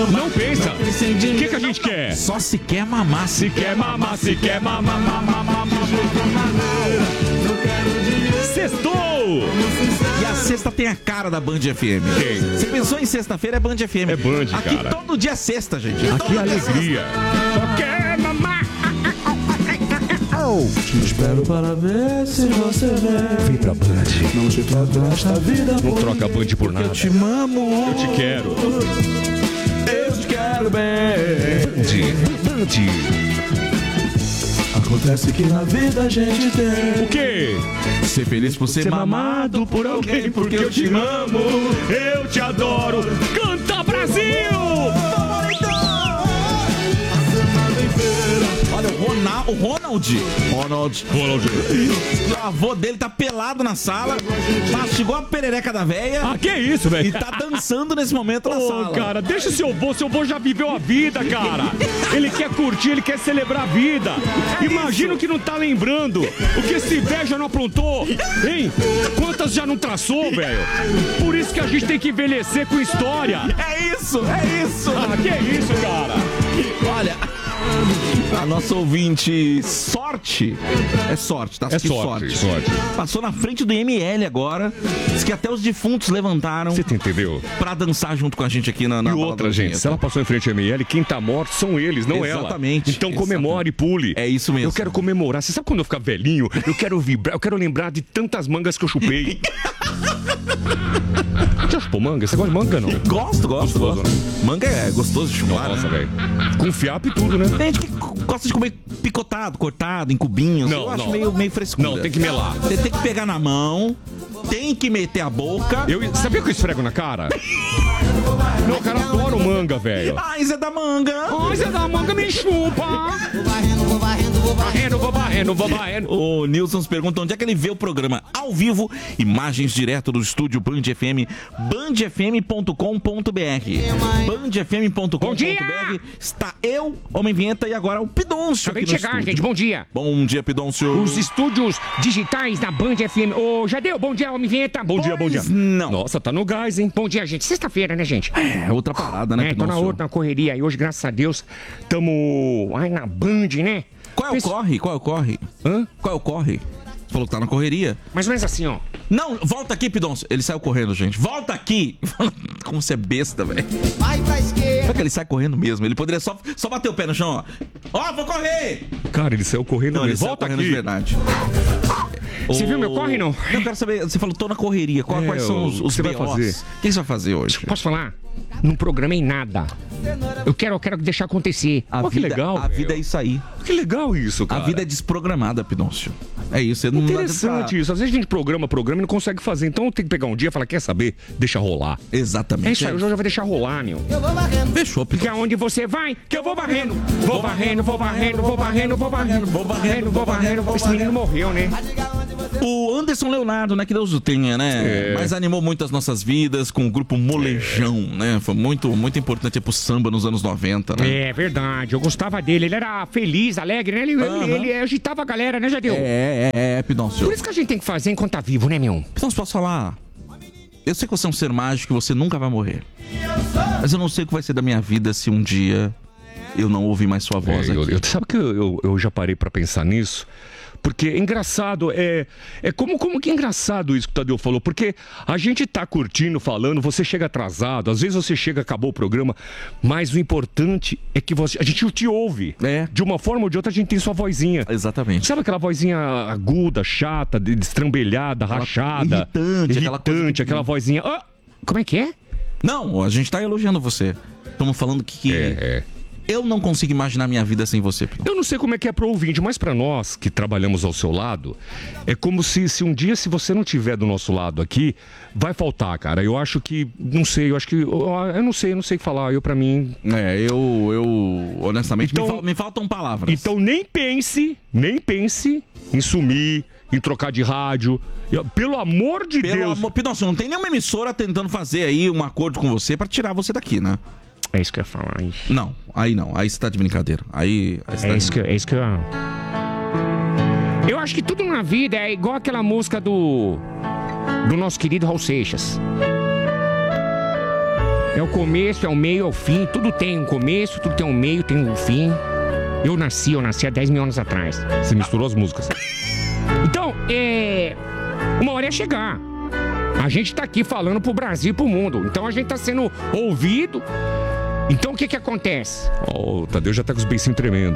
ama. Não pensa. O que a gente quer? Só se quer mamar. Se quer mamar, se quer mamar. Sextou! E a sexta tem a cara da Band FM. Tem. Você pensou em sexta-feira, é Band FM. É Band, aqui cara. todo dia é sexta, gente. Aqui é alegria. Só quer mamar. Te espero para ver se você vem. Vem pra Band. Não te troco esta vida. Não troca a Band por nada. Eu te mamo. Eu te quero. Eu te quero bem. Band. Acontece que na vida a gente tem O quê? Ser feliz por ser mamado por alguém, porque eu te amo. Eu te adoro. Canta, Brasil! Olha, o Ronald. O avô dele tá pelado na sala, mastigou a perereca da véia Ah, que isso, velho? e tá dançando nesse momento na Ô, sala. cara, deixa seu avô já viveu a vida, cara. Ele quer curtir, ele quer celebrar a vida. Imagina o que não tá lembrando. O que esse velho já não aprontou, hein? Quantas já não traçou, velho? Por isso que a gente tem que envelhecer com história. É isso, é isso. Ah, que isso, cara? Olha, a nossa ouvinte Sorte, é Sorte, tá? É Que sorte. Passou na frente do ML agora, diz que até os defuntos levantaram Você entendeu? pra dançar junto com a gente aqui na E outra, gente, se ela passou em frente ao ML, quem tá morto são eles, não ela. Exatamente. Então comemore e pule. É isso mesmo. Eu quero comemorar. Você sabe quando eu ficar velhinho? Eu quero vibrar, eu quero lembrar de tantas mangas que eu chupei. Já chupou manga? Você gosta de manga, não? Gosto. Gostoso, né? Manga é gostoso de chupar, Nossa, né? velho. Com fiapo e tudo, né? Tem gente que gosta de comer picotado, cortado, em cubinhos. Não, Eu acho não. meio frescura. Não, tem que melar. Você tem que pegar na mão, tem que meter a boca. Sabia que eu esfrego na cara? Meu cara adora o manga, velho. Ah, isso é da manga. Ai, você da manga me chupa. Vou varrendo. O Nilson nos pergunta onde é que ele vê o programa ao vivo, imagens direto do estúdio Band FM, bandfm.com.br. Bom dia! bandfm.com.br. Está eu, Homem Vinheta, e agora o Pidoncio. Acabei aqui de no chegar, estúdio. gente. Bom dia. Bom dia, Pidoncio. Os estúdios digitais da Band FM. Ô, Jadeu, bom dia, Homem Vinheta. Bom dia. Não. Nossa, tá no gás, hein? Bom dia, gente. Sexta-feira, né, gente? É outra parada, né, Tô na Pidoncio? outra, na correria. E hoje, graças a Deus, tamo na Band, né? Qual é o corre? Hã? Qual é o corre? Você falou que tá na correria. Mais ou menos assim, ó. Não, volta aqui, Pidoncio. Ele saiu correndo, gente. Volta aqui. Como você é besta, velho. Vai pra esquerda. Será que ele sai correndo mesmo? Ele poderia só bater o pé no chão, ó. Ó, vou correr! Cara, ele saiu correndo Não, ele mesmo. saiu Volta correndo aqui. de verdade. Você viu meu corre, não? Não, eu quero saber, você falou, tô na correria. Quais são os o que você vai BOs? fazer? O que você vai fazer hoje? Posso falar? Não programei nada. Eu quero deixar acontecer. A Pô, que vida, legal, A velho. vida é isso aí. Que legal isso, cara. A vida é desprogramada, Pidoncio. É isso. Você não Interessante isso. Às vezes a gente programa e não consegue fazer. Então tem que pegar um dia e falar, quer saber? Deixa rolar. Exatamente. É isso aí, eu já vou deixar rolar, meu. Eu vou varrendo. Fechou, Porque Pidoncio. aonde você vai, que eu vou varrendo. Vou varrendo. Esse menino morreu, né? O Anderson Leonardo, né? Que Deus o tenha, né? É. Mas animou muito as nossas vidas com o grupo Molejão, né? Foi muito importante pro samba nos anos 90, né? É verdade, eu gostava dele. Ele era feliz, alegre, né? Ele agitava a galera, né, Jadeu? Pidoncio. Por isso que a gente tem que fazer enquanto tá vivo, né, meu? Pidoncio, posso falar? Eu sei que você é um ser mágico e você nunca vai morrer. Mas eu não sei o que vai ser da minha vida se um dia eu não ouvir mais sua voz aqui. Sabe que eu já parei pra pensar nisso? Porque é engraçado, como que é engraçado isso que o Tadeu falou, porque a gente tá curtindo, falando, você chega atrasado, às vezes você chega, acabou o programa, mas o importante é que a gente te ouve. É. De uma forma ou de outra a gente tem sua vozinha. Exatamente. Sabe aquela vozinha aguda, chata, destrambelhada, rachada? Irritante, aquela vozinha... Ah, Como é que é? Não, a gente tá elogiando você. Estamos falando que eu não consigo imaginar minha vida sem você, Pidoncio. Eu não sei como é que é pro ouvinte, mas pra nós que trabalhamos ao seu lado, é como se um dia, se você não tiver do nosso lado aqui, vai faltar, cara. Eu acho que, não sei, eu não sei o que falar. Pra mim... Eu honestamente, Então- me faltam palavras. Então nem pense em sumir, em trocar de rádio. Pelo amor de Pelo Deus. amor, Pidoncio, não tem nenhuma emissora tentando fazer aí um acordo com você pra tirar você daqui, né? É isso que eu ia falar. Não, aí você tá de brincadeira. Aí você tá É isso que eu... Eu acho que tudo na vida é igual aquela música do nosso querido Raul Seixas. É o começo, é o meio, é o fim. Tudo tem um começo, tudo tem um meio, tem um fim. Eu nasci há 10 mil anos atrás. Você misturou as músicas. Então, uma hora ia chegar. A gente tá aqui falando pro Brasil e pro mundo. Então a gente tá sendo ouvido. Então o que que acontece? O Tadeu já tá com os beicinhos tremendo.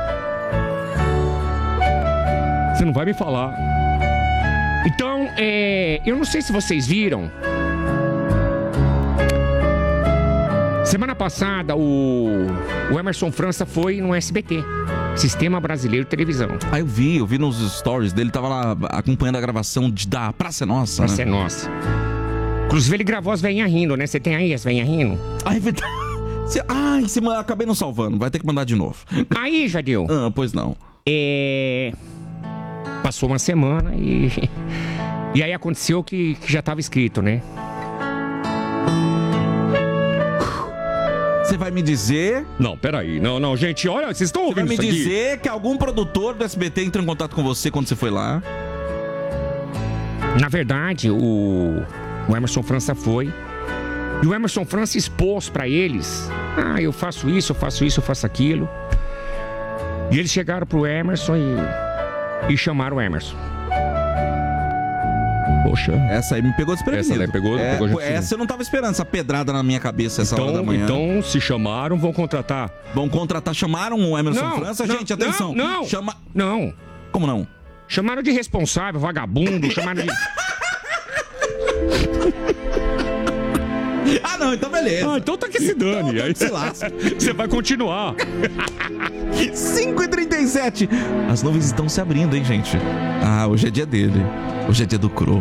Você não vai me falar. Então, eu não sei se vocês viram. Semana passada, o Emerson França foi no SBT, Sistema Brasileiro de Televisão. Ah, eu vi nos stories dele, tava lá acompanhando a gravação da Praça é Nossa, Praça né? é Nossa. Inclusive, ele gravou as veinhas rindo, né? Você tem aí as veinhas rindo? Ah, é verdade. Acabei não salvando, vai ter que mandar de novo. Aí, Jadeu. Ah, pois não. Passou uma semana e aí aconteceu que já tava escrito, né? Você vai me dizer... Não, peraí. Não, gente, olha, vocês estão Você vai ouvindo me isso aqui? dizer que algum produtor do SBT entrou em contato com você quando você foi lá? Na verdade, o Emerson França foi. E o Emerson França expôs pra eles. Ah, eu faço isso, eu faço aquilo. E eles chegaram pro Emerson e chamaram o Emerson. Poxa. Essa aí me pegou desprevenido. Essa daí pegou gente. Essa eu não tava esperando, essa pedrada na minha cabeça essa hora da manhã. Então, se chamaram, vão contratar. Chamaram o Emerson Não, França? não, Gente, atenção. não. Não. Como não? Chamaram de responsável, vagabundo, chamaram de... Ah, não, então beleza. Ah, então tá que se dane. Então Aí se lasca. você vai continuar. 5h37. As nuvens estão se abrindo, hein, gente? Ah, hoje é dia dele. Hoje é dia do Cro.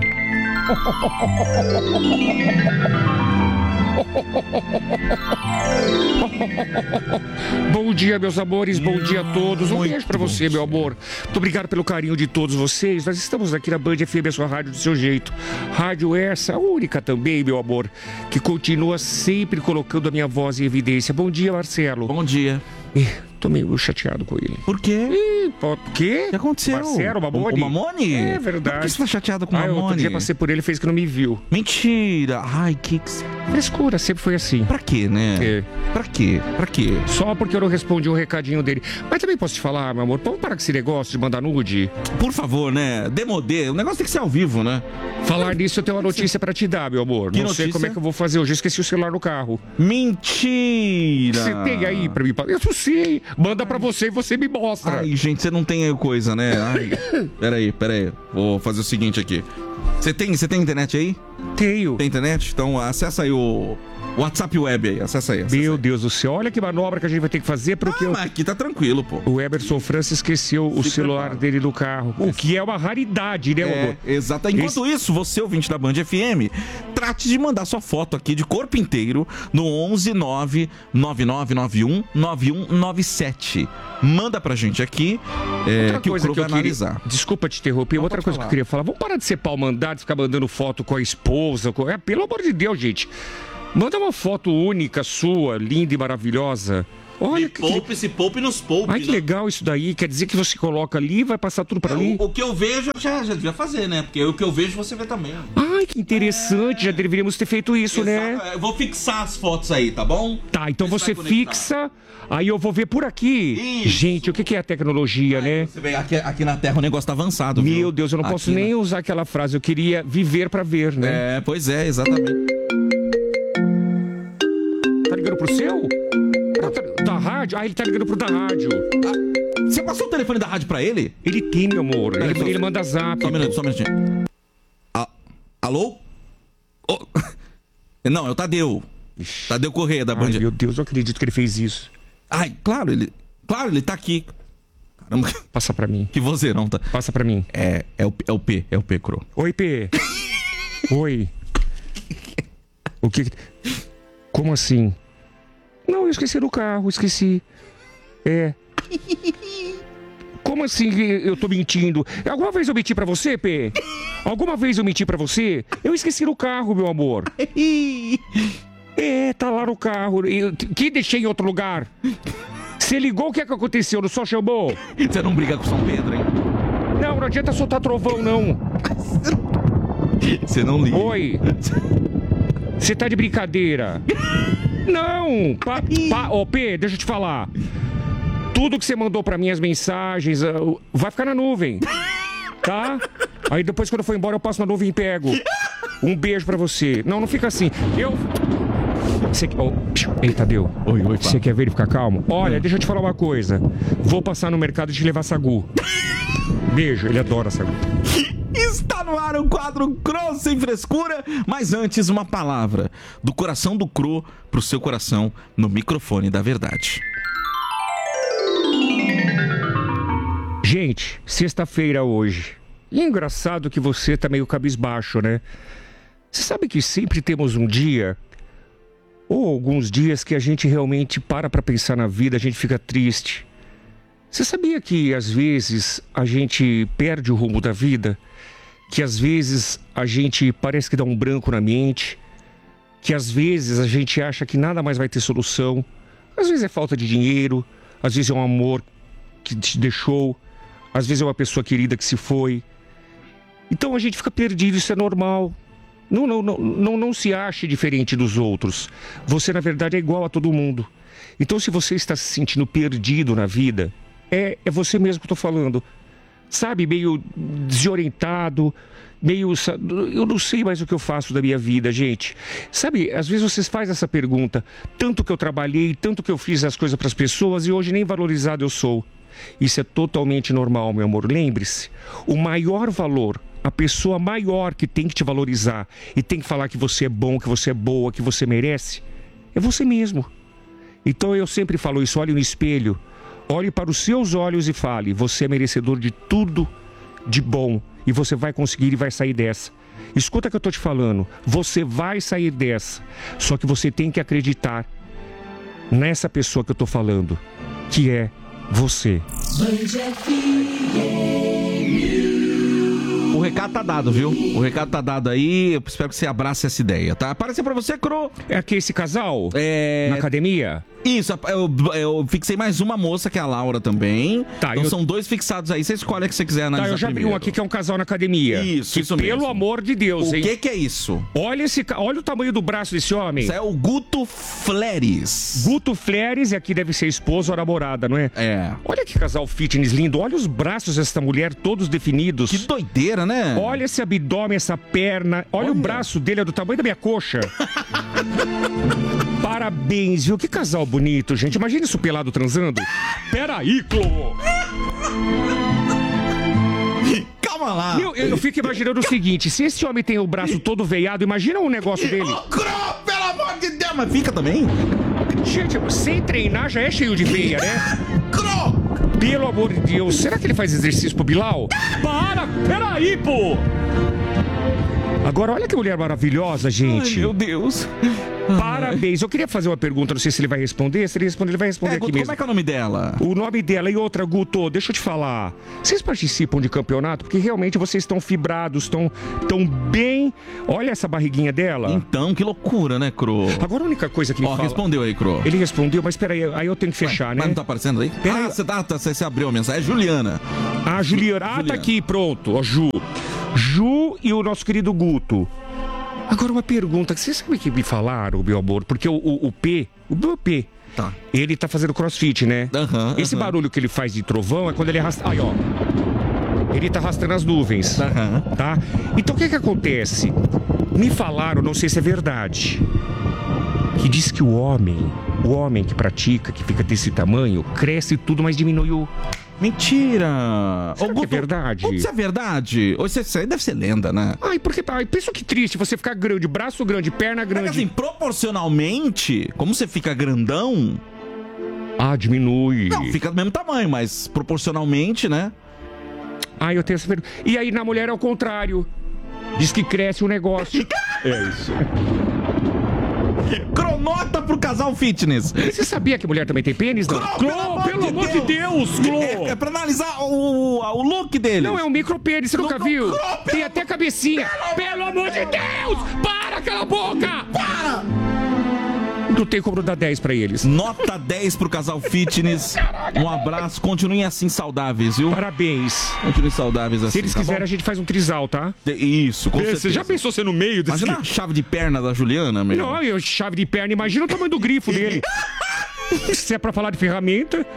Bom dia, meus amores, bom dia a todos. Um Muito beijo pra bom você, dia. meu amor. Muito obrigado pelo carinho de todos vocês. Nós estamos aqui na Band FM, a sua rádio do seu jeito. Rádio essa, única também, meu amor, que continua sempre colocando a minha voz em evidência. Bom dia, Marcelo. Bom dia. Tô meio chateado com ele. Por quê? Por quê? O que aconteceu? Marcelo, Mamone? O Mamone? É verdade. Por que você tá chateado com o Ah, outro Mamone? dia passei por ele e fez que não me viu. Mentira. Ai, que... Frescura, sempre foi assim. Pra quê, né? É. Pra quê? Pra quê? Só porque eu não respondi o recadinho dele. Mas também posso te falar, meu amor, vamos parar com esse negócio de mandar nude? Por favor, né? Demodê. O negócio tem que ser ao vivo, né? Falar nisso, eu tenho uma notícia pra te dar, meu amor. Que Não sei notícia? como é que eu vou fazer hoje. Eu esqueci o celular no carro. Mentira. Você tem aí pra mim? Eu não sei. Manda pra você e você me mostra. Ai, gente, você não tem aí coisa, né? Ai, peraí. Vou fazer o seguinte aqui. Você tem internet aí? Tenho. Tem internet? Então acessa aí o WhatsApp Web aí. Acessa aí. Meu Deus do céu. Olha que manobra que a gente vai ter que fazer porque Mas aqui tá tranquilo, pô. o Emerson França esqueceu o celular prepara. dele no carro. O que é uma raridade, né, meu amor? Exato. Enquanto isso, você, ouvinte da Band FM, trate de mandar sua foto aqui de corpo inteiro no 11 99991 9197. Manda pra gente aqui que o Cro vai analisar. Desculpa te interromper. Outra pode coisa falar. que eu queria falar. Vamos parar de ser pau mandado, ficar mandando foto com a esposa. Pelo amor de Deus, gente. Manda uma foto única sua, linda e maravilhosa. Olha Se poupe nos poupe. Ai, que legal isso daí. Quer dizer que você coloca ali e vai passar tudo pra ali? O que eu vejo, já devia fazer, né? Porque o que eu vejo, você vê também. Ai, que interessante. Já deveríamos ter feito isso, né? Exato. Eu vou fixar as fotos aí, tá bom? Tá, então Você você vai conectar. fixa, aí eu vou ver por aqui. Isso. Gente, o que é a tecnologia, né? Você vê, aqui na Terra o negócio tá avançado, viu? Meu Deus, eu não posso Aqui nem usar aquela frase. Eu queria viver pra ver, né? Pois é, exatamente. Tá ligando pro seu? Da rádio? Ah, ele tá ligando pro da rádio. Você passou o telefone da rádio pra ele? Ele tem, meu amor. Ele manda zap. Só um minutinho. Alô? Oh. Não, é o Tadeu. Tadeu Correia, da Band. Ai, meu Deus, eu acredito que ele fez isso. Ai, claro, ele tá aqui. Caramba, Passa pra mim. que vozeirão, tá? Passa pra mim. É o P, Cro. Oi, P. Oi. O que... Como assim? Não, eu esqueci do carro, esqueci. Como assim eu tô mentindo? Alguma vez eu menti pra você, P? Alguma vez eu menti pra você? Eu esqueci no carro, meu amor. Tá lá no carro. Que deixei em outro lugar? Você ligou, o que é que aconteceu? Não só chamou? Você não briga com São Pedro, hein? Não adianta soltar trovão, não. Você não liga. Oi. Você tá de brincadeira. Não! Ô, P, deixa eu te falar. Tudo que você mandou pra mim, as mensagens, vai ficar na nuvem. Tá? Aí depois, quando eu for embora, eu passo na nuvem e pego. Um beijo pra você. Não fica assim. Ei, Tadeu. Oi, Você quer ver ele ficar calmo? Olha, deixa eu te falar uma coisa. Vou passar no mercado e te levar sagu. Beijo, ele adora sagu. Está no ar o quadro Cro Sem Frescura, mas antes uma palavra do coração do Cro pro seu coração no microfone da verdade. Gente, sexta-feira hoje. E é engraçado que você tá meio cabisbaixo, né? Você sabe que sempre temos um dia, ou alguns dias, que a gente realmente para pra pensar na vida, a gente fica triste. Você sabia que às vezes a gente perde o rumo da vida? Que às vezes a gente parece que dá um branco na mente? Que às vezes a gente acha que nada mais vai ter solução? Às vezes é falta de dinheiro, às vezes é um amor que te deixou, às vezes é uma pessoa querida que se foi. Então a gente fica perdido, isso é normal. Não se ache diferente dos outros. Você, na verdade, é igual a todo mundo. Então, se você está se sentindo perdido na vida, é você mesmo que eu estou falando. Sabe, meio desorientado, eu não sei mais o que eu faço da minha vida, gente. Sabe, às vezes vocês fazem essa pergunta. Tanto que eu trabalhei, tanto que eu fiz as coisas para as pessoas e hoje nem valorizado eu sou. Isso é totalmente normal, meu amor. Lembre-se, o maior valor, a pessoa maior que tem que te valorizar e tem que falar que você é bom, que você é boa, que você merece, é você mesmo. Então eu sempre falo isso, olhe no espelho, olhe para os seus olhos e fale, você é merecedor de tudo de bom e você vai conseguir e vai sair dessa. Escuta o que eu estou te falando, você vai sair dessa, só que você tem que acreditar nessa pessoa que eu estou falando, que é você. O recado tá dado, viu? O recado tá dado aí. Eu espero que você abrace essa ideia, tá? Apareceu pra você, Cro. É aqui esse casal? Na academia? Isso, eu fixei mais uma moça, que é a Laura também. Tá, então são dois fixados aí. Você escolhe a que você quiser analisar. Tá, eu já abri um aqui que é um casal na academia. Isso mesmo. Pelo amor de Deus, hein? O que é isso? Olha o tamanho do braço desse homem. Isso é o Guto Fleres. Guto Fleres, e aqui deve ser esposa ou namorada, não é? É. Olha que casal fitness lindo. Olha os braços dessa mulher, todos definidos. Que doideira, né? Olha esse abdômen, essa perna. Olha o braço dele, é do tamanho da minha coxa. Parabéns, viu? Que casal bonito, gente. Imagina isso pelado transando. Peraí, Clô. Calma lá. Eu fico imaginando o seguinte, se esse homem tem o braço todo veiado, imagina o negócio dele. Ô, Cro, pelo amor de Deus. Mas fica também? Gente, sem treinar já é cheio de veia, né? Cro! Pelo amor de Deus, será que ele faz exercício pro Bilal? Peraí, pô! Agora, olha que mulher maravilhosa, gente. Ai, meu Deus. Parabéns. Eu queria fazer uma pergunta, não sei se ele vai responder. Se ele responder, ele vai responder aqui Guto, mesmo. como é que é o nome dela? O nome dela e outra, Guto, deixa eu te falar. Vocês participam de campeonato? Porque realmente vocês estão fibrados, estão bem... Olha essa barriguinha dela. Então, que loucura, né, Cro? Agora a única coisa que me fala... respondeu aí, Cro. Ele respondeu, mas peraí, aí eu tenho que fechar, né? Mas não tá aparecendo aí? Pera aí. Você abriu a mensagem. É Juliana. Ah, Juliana. Ah, tá aqui, pronto. Ó, Ju e o nosso querido Guto. Agora uma pergunta, você sabe o que me falaram, meu amor? Porque o P, tá. Ele tá fazendo crossfit, né? Esse barulho que ele faz de trovão é quando ele arrasta... Aí, ó. Ele tá arrastando as nuvens, tá? Então o que acontece? Me falaram, não sei se é verdade, que diz que o homem que pratica, que fica desse tamanho, cresce tudo, mas diminui o... Mentira! Será que é verdade? Isso é verdade? Ou isso aí deve ser lenda, né? Ai, pensa que triste você ficar grande, braço grande, perna grande. Mas assim, proporcionalmente, como você fica grandão... Ah, diminui. Não, fica do mesmo tamanho, mas proporcionalmente, né? Ah, eu tenho essa pergunta. E aí na mulher é o contrário. Diz que cresce o negócio. É isso. Cronota pro casal fitness. Você sabia que mulher também tem pênis, não? Clô, pelo amor de Deus, Clô. É pra analisar o look dele. Não, é um micropênis, você nunca viu? Tem até cabecinha. Pelo amor de Deus! Para, cala a boca! Para! Não tem como dar 10 pra eles. Nota 10 pro casal fitness. Um abraço. Continuem assim saudáveis, viu? Parabéns. Continuem saudáveis assim. Se eles quiserem, a gente faz um trisal, tá? Isso, com certeza. Você já pensou ser no meio desse... Imagina a chave de perna da Juliana, meu. Não, chave de perna. Imagina o tamanho do grifo dele. Se é pra falar de ferramenta...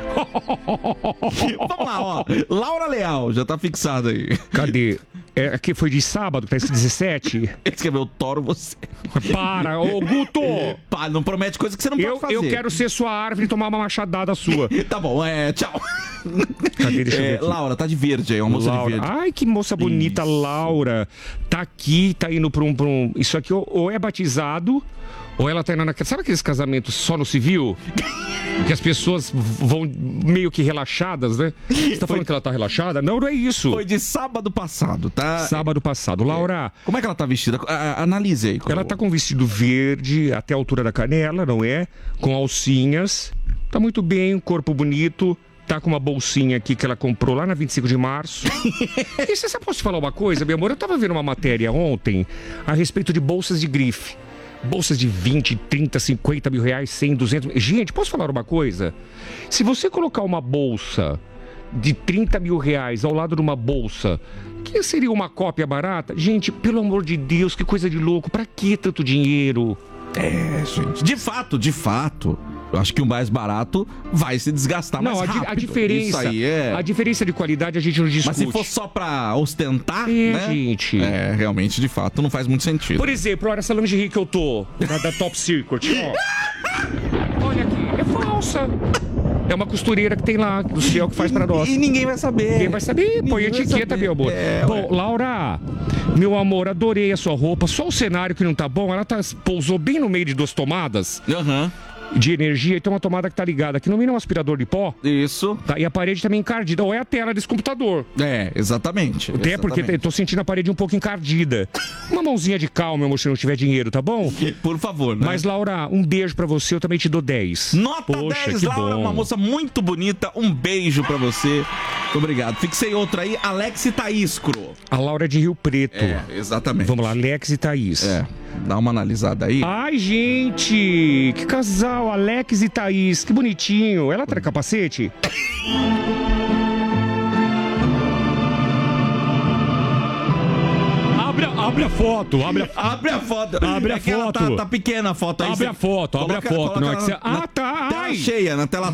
Vamos lá, ó. Laura Leal, já tá fixada aí. Cadê? Aqui foi de sábado, tá esse 17? Ele escreveu Toro você. Para, ô Guto! Pá, não promete coisa que você não pode fazer. Eu quero ser sua árvore e tomar uma machadada sua. Tá bom, tchau. Cadê? Deixa eu ver aqui. Laura, tá de verde aí, uma moça de verde. Ai, que moça bonita, Isso. Laura. Tá aqui, tá indo pra um... Isso aqui ou é batizado, ou ela tá indo naquela... Sabe aqueles casamentos só no civil? Que as pessoas vão meio que relaxadas, né? Você tá falando que ela tá relaxada? Não, não é isso. Foi de sábado passado, tá? Sábado passado. Laura... Como é que ela tá vestida? Analise aí. Ela tá com um vestido verde até a altura da canela, não é? Com alcinhas. Tá muito bem, um corpo bonito. Tá com uma bolsinha aqui que ela comprou lá na 25 de março. E você posso te falar uma coisa, meu amor? Eu tava vendo uma matéria ontem a respeito de bolsas de grife. Bolsas de 20, 30, 50 mil reais, 100, 200... Gente, posso falar uma coisa? Se você colocar uma bolsa de 30 mil reais ao lado de uma bolsa que seria uma cópia barata, gente, pelo amor de Deus, que coisa de louco. Pra que tanto dinheiro? Gente. De fato. Eu acho que o mais barato vai se desgastar mais rápido. A diferença... Isso aí A diferença de qualidade a gente não discute. Mas se for só pra ostentar, né? Gente. Realmente, de fato, não faz muito sentido. Por exemplo, olha essa lingerie que eu tô, da Top Secret, ó. Olha aqui, é falsa. É uma costureira que tem lá, do céu, que faz pra nós. E ninguém vai saber. Ninguém vai saber. Põe etiqueta, meu amor. Bom, Laura, meu amor, adorei a sua roupa. Só o cenário que não tá bom, ela pousou bem no meio de duas tomadas. De energia, e tem uma tomada que tá ligada aqui no mínimo, um aspirador de pó. Isso. Tá, e a parede também encardida, ou é a tela desse computador. Exatamente. Até porque eu tô sentindo a parede um pouco encardida. Uma mãozinha de calma, meu amor, se não tiver dinheiro, tá bom? Por favor, né? Mas, Laura, um beijo pra você, eu também te dou 10. Nota Poxa, 10, que Laura, bom. uma moça muito bonita. Um beijo pra você. Muito obrigado. Fixei outra aí, Alex e Thaíscro. A Laura é de Rio Preto. Exatamente. Vamos lá, Alex e Thaís. Dá uma analisada aí. Ai, gente, que casal, Alex e Thaís, que bonitinho. Ela traz capacete? Abre a foto, abre a foto. Abre a foto. Tá pequena a foto aí. Abre a foto. Não é que você... Tá. Tela cheia, na tela...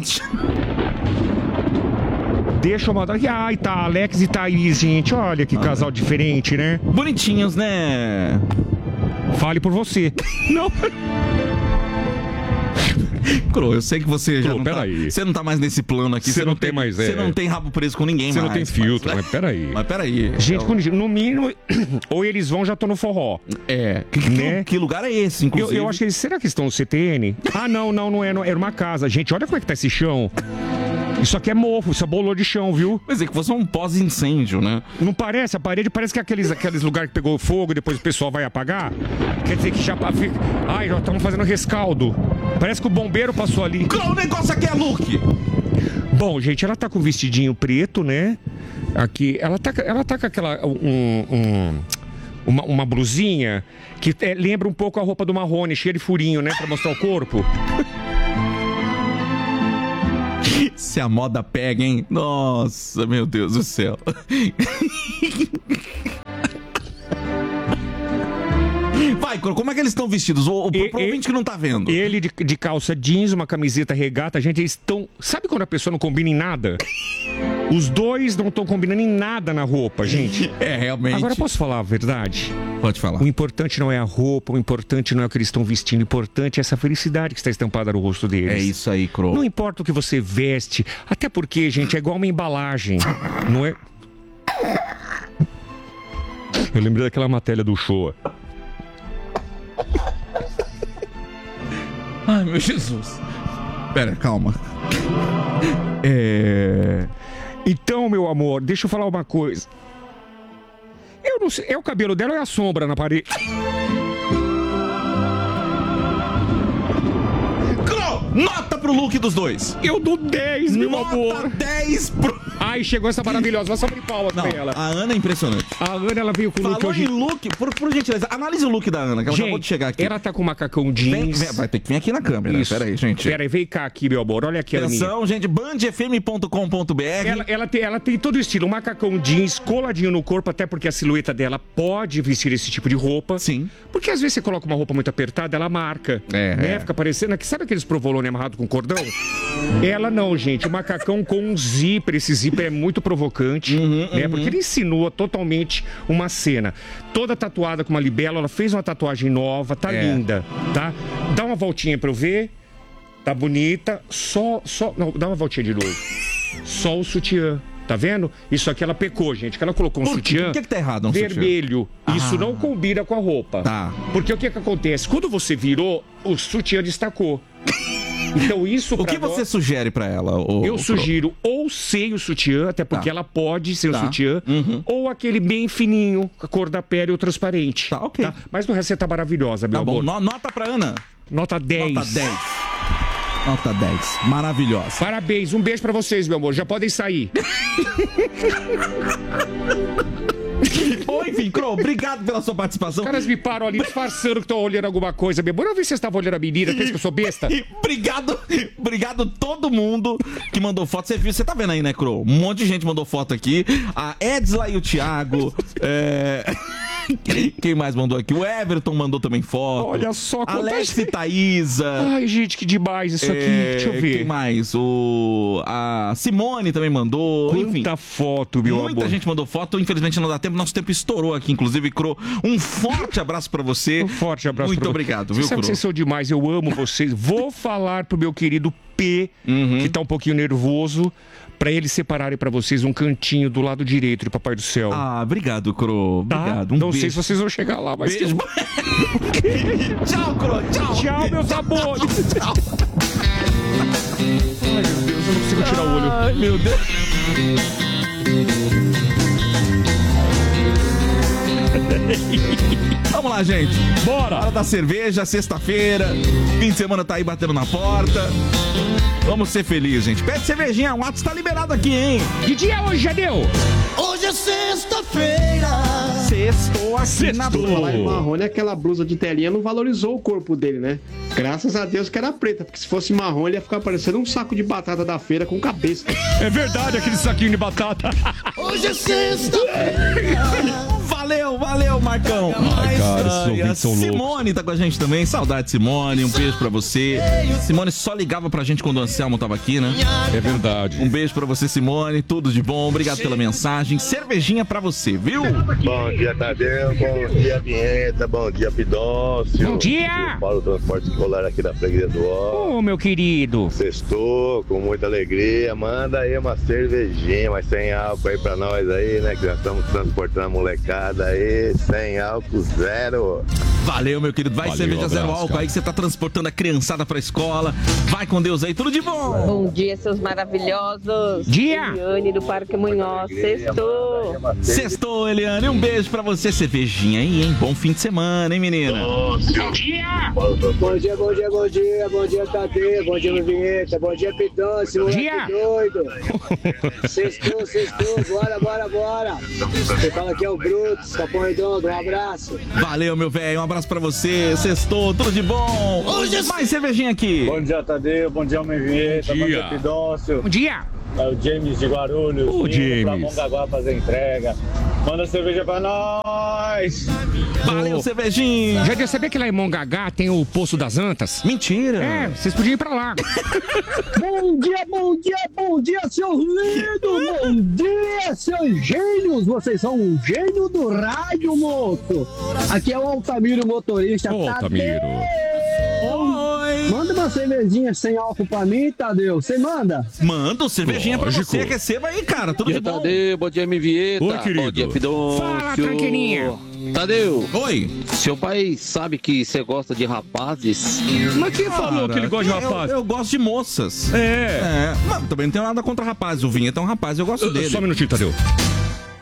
Deixa eu mandar aqui. Ai, tá, Alex e Thaís, gente. Olha que casal diferente, né? Bonitinhos, né? Fale por você. Não. Cro, eu sei que você já não tá, peraí. você não tá mais nesse plano aqui. Você não tem mais, Você não tem rabo preso com ninguém Você mais. não tem filtro, mas peraí. Mas peraí. Gente, no mínimo, ou eles vão, já estão no forró. Que lugar é esse, inclusive? Eu acho que eles... Será que estão no CTN? Ah, não é. Era uma casa. Gente, olha como é que tá esse chão. Isso aqui é mofo, isso é bolor de chão, viu? Mas é que fosse um pós-incêndio, né? Não parece? A parede parece que é aqueles lugares que pegou fogo e depois o pessoal vai apagar. Quer dizer que já fica... Ai, já estamos fazendo rescaldo. Parece que o bombeiro passou ali. O negócio aqui é look. Bom, gente, ela tá com um vestidinho preto, né? Aqui, ela tá com aquela... Uma blusinha que lembra um pouco a roupa do Marrone, cheia de furinho, né? Pra mostrar o corpo. Se a moda pega, hein? Nossa, meu Deus do céu. Vai, como é que eles estão vestidos? Pro ouvinte que não tá vendo. Ele de calça jeans, uma camiseta regata, gente, eles estão... Sabe quando a pessoa não combina em nada? Os dois não estão combinando em nada na roupa, gente. Realmente. Agora, posso falar a verdade? Pode falar. O importante não é a roupa, o importante não é o que eles estão vestindo, o importante é essa felicidade que está estampada no rosto deles. É isso aí, Cro. Não importa o que você veste, até porque, gente, é igual uma embalagem, não é? Eu lembrei daquela matéria do show. Ai, meu Jesus. Pera, calma. Então, meu amor, deixa eu falar uma coisa. Eu não sei, é o cabelo dela ou é a sombra na parede? Cro, nota pro look dos dois? Eu dou 10, meu Nota amor. 10 pro... Ai, chegou essa maravilhosa. Vai abrir palmas Não, pra ela. a Ana é impressionante. A Ana, ela veio com o look Falou hoje. em look, por gentileza, analise o look da Ana, que ela acabou de chegar aqui. Ela tá com macacão jeans. Vai ter que vir aqui na câmera. Isso. Pera aí, gente. Pera aí, vem cá aqui, meu amor. Olha aqui, Aninha. Atenção, gente, bandfm.com.br. Ela tem todo o estilo, um macacão jeans coladinho no corpo, até porque a silhueta dela pode vestir esse tipo de roupa. Sim. Porque às vezes você coloca uma roupa muito apertada, ela marca. Né? Fica parecendo que sabe aqueles provolone amarrado com cordão? Ela não, gente. O macacão com um zíper, esse zíper é muito provocante, né? Porque ele insinua totalmente uma cena. Toda tatuada com uma libélula, ela fez uma tatuagem nova, tá linda, tá? Dá uma voltinha pra eu ver. Tá bonita. Não, dá uma voltinha de novo. Só o sutiã. Tá vendo? Isso aqui ela pecou, gente. Que ela colocou um sutiã Por que tá errado um vermelho. sutiã? Isso não combina com a roupa. Tá. Porque o que acontece? Quando você virou, o sutiã destacou. Então isso O que você sugere pra ela? Eu sugiro ou sem o sutiã, até porque ela pode ser o sutiã, ou aquele bem fininho, a cor da pele ou transparente. Tá, ok. Mas no resto você tá maravilhosa, meu amor. Bom, nota pra Ana. Nota 10. Nota 10. Nota 10. Maravilhosa. Parabéns, um beijo pra vocês, meu amor. Já podem sair. Bom, enfim, Cro, obrigado pela sua participação. Os caras me param ali disfarçando que estão olhando alguma coisa. Meu amor, eu vi se vocês estavam olhando a menina, pensa que eu sou besta. Obrigado todo mundo que mandou foto. Você viu, você tá vendo aí, né, Cro? Um monte de gente mandou foto aqui. A Edsla e o Thiago. Quem mais mandou aqui? O Everton mandou também foto. Olha só quanta Alex e Thaísa. Ai, gente, que demais isso aqui. Deixa eu ver. Quem mais? A Simone também mandou. Quanta foto, meu amor. Muita gente mandou foto. Infelizmente não dá tempo. Nosso tempo estourou aqui, inclusive, Cro. Um forte abraço pra você. Um forte abraço Muito pra obrigado, você. viu, Sabe Cro? que vocês são demais. Eu amo vocês. Vou falar pro meu querido P, que tá um pouquinho nervoso, pra eles separarem pra vocês um cantinho do lado direito de Papai do Céu. Ah, obrigado, Cro. Tá? Obrigado. Não beijo. sei se vocês vão chegar lá, mas... Beijo. Tchau, Cro. Tchau. Tchau, meus amores. Tchau. Ai, meu Deus, eu não consigo tirar o olho. Ai, meu Deus. Vamos lá, gente. Bora. Hora da cerveja, sexta-feira. Fim de semana tá aí batendo na porta. Vamos ser felizes, gente. Pede cervejinha, o WhatsApp tá liberado aqui, hein? Que dia hoje, Jadeu? Hoje é sexta-feira. Sextou aqui na Falar em Blue. Marrone, aquela blusa de telinha não valorizou o corpo dele, né? Graças a Deus que era preta, porque se fosse marrom ele ia ficar parecendo um saco de batata da feira com cabeça. É verdade, aquele saquinho de batata. Hoje é sexta-feira. Valeu, Marcão. Ai, cara, esses a ouvintes são loucos. Simone tá com a gente também. Saudade, Simone. Um beijo pra você. Simone só ligava pra gente quando o Anselmo tava aqui, né? É verdade. Um beijo pra você, Simone. Tudo de bom. Obrigado pela mensagem. Cervejinha pra você, viu? Bom dia, Tadeu. Bom dia, Vinheta. Bom dia, Pidócio. Bom dia. Eu falo do transporte escolar aqui da Freguesia do Ó. Ô, meu querido. Sextou com muita alegria. Manda aí uma cervejinha, mas sem álcool aí pra nós aí, né? Que nós estamos transportando a molecada aí. Sem álcool, zero. Valeu, meu querido. Vai, Valeu, cerveja zero abraço, álcool cara. aí que você tá transportando a criançada pra escola. Vai com Deus aí. Tudo de bom. Bom dia, seus maravilhosos. Dia. Eliane do Parque Munhoz. Sextou. Sextou, Eliane. Um beijo pra você. Cervejinha aí, hein? Bom fim de semana, hein, menina? Bom dia. Bom dia, Tadeu, bom dia, Vinheta, bom dia, Pidócio, moleque Dia. doido. Sextou, bora. Você fala que é o Brutus, Capão Redondo, um abraço. Valeu, meu velho. Um abraço pra você. Sextou, tudo de bom. Mais cervejinha aqui. Bom dia, Tadeu. Bom dia, Homem Vinheta. Bom dia, Pidócio. Bom dia. É o James de Guarulhos. Ô, indo James. pra Mongaguá fazer entrega. Manda cerveja pra nós. Valeu, cervejinha. Já sabia que lá em Mongagá tem o Poço das Antas? Mentira. É, vocês podiam ir pra lá. Bom dia, seus lindos, bom dia, seus gênios, vocês são um gênio do rádio, moço. Aqui é o Altamiro, motorista. Ô, Altamiro. Oi. Manda uma cervejinha sem álcool pra mim, Tadeu, você manda? Manda cervejinha pra Lógico. você. Receba aí, cara. Tudo de bom. Tadeu, bom dia, Vinheta. Oi, querido. Bom dia, Pidoncio. Fala, tranquilinha. Tadeu, Oi. seu pai sabe que você gosta de rapazes? Mas quem falou que ele gosta de rapaz? Eu gosto de moças. É. Mas também não tenho nada contra rapazes. O Vinheta é um rapaz, eu gosto dele. Só um minutinho, Tadeu.